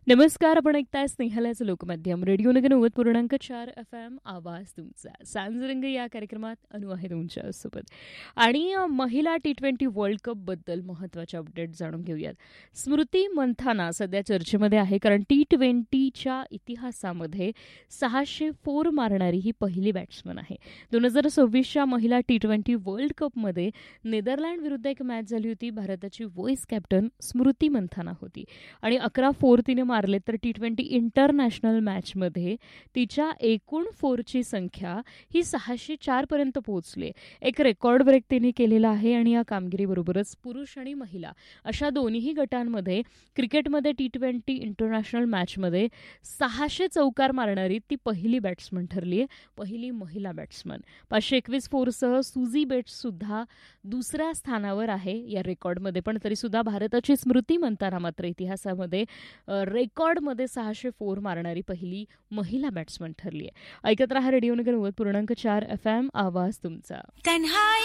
नमस्कार. आपण ऐकताय स्नेहलाचं लोकमाध्यम रेडिओनगर 90.4 FM. आवाज तुमचा. सांजरंग या कार्यक्रमात अनु आहे तुमच्यासोबत. आणि महिला T20 वर्ल्ड कपबद्दल महत्त्वाचे अपडेट जाणून घेऊयात. स्मृती मंथाना सध्या चर्चेमध्ये आहे, कारण T20च्या इतिहासामध्ये 604 मारणारी ही पहिली बॅट्समन आहे. 2026च्या महिला T20 वर्ल्ड कपमध्ये नेदरलँड विरुद्ध एक मॅच झाली होती. भारताची व्हाईस कॅप्टन स्मृती मंथाना होती आणि 11 तिने मारले. तर T20 इंटरनॅशनल मॅचमध्ये तिच्या एकूण फोरची संख्या ही 604 पर्यंत पोहोचली. एक रेकॉर्ड ब्रेक तिने केलेला आहे. आणि या कामगिरीबरोबरच पुरुष आणि महिला अशा दोन्ही गटांमध्ये क्रिकेटमध्ये T20 इंटरनॅशनल मॅचमध्ये 600 चौकार मारणारी ती पहिली बॅट्समन ठरली आहे, पहिली महिला बॅट्समन. 521 फोरसह सुझी बेट्स सुद्धा दुसऱ्या स्थानावर आहे या रेकॉर्डमध्ये. पण तरीसुद्धा भारताची स्मृती मंथाना मात्र इतिहासामध्ये रेकॉर्डमध्ये 604 मारणारी पहिली महिला बॅट्समन ठरली आहे. ऐकत रहा रेडिओनगर 90.4 FM. आवाज तुमचा.